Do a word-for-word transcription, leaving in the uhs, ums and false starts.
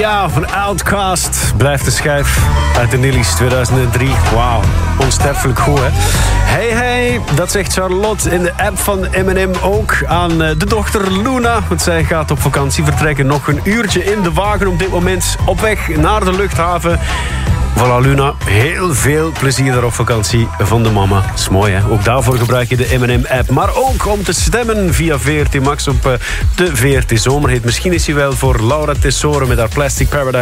Ja, van Outkast blijft de schijf uit de Nillies tweeduizend drie. Wauw, onsterfelijk goed, hè? Hey, hey, dat zegt Charlotte in de app van M en M ook aan de dochter Luna. Want zij gaat op vakantie vertrekken. Nog een uurtje in de wagen op dit moment op weg naar de luchthaven. Voilà, Luna, heel veel plezier daar op vakantie van de mama. Dat is mooi, hè? Ook daarvoor gebruik je de M en M-app. Maar ook om te stemmen via V R T Max op de V R T Zomerhit. Misschien is hij wel voor Laura Tesoro met haar Plastic Paradise.